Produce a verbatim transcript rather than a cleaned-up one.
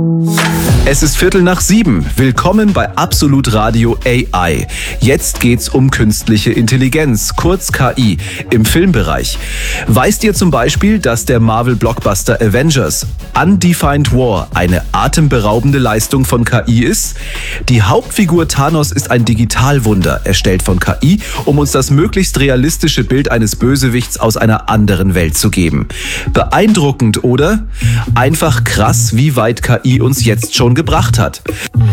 Es ist Viertel nach sieben. Willkommen bei Absolut Radio A I. Jetzt geht's um künstliche Intelligenz, kurz K I, im Filmbereich. Weißt ihr zum Beispiel, dass der Marvel-Blockbuster Avengers Undefined War eine atemberaubende Leistung von K I ist? Die Hauptfigur Thanos ist ein Digitalwunder, erstellt von K I, um uns das möglichst realistische Bild eines Bösewichts aus einer anderen Welt zu geben. Beeindruckend, oder? Einfach krass, wie weit K I uns jetzt schon gebracht hat.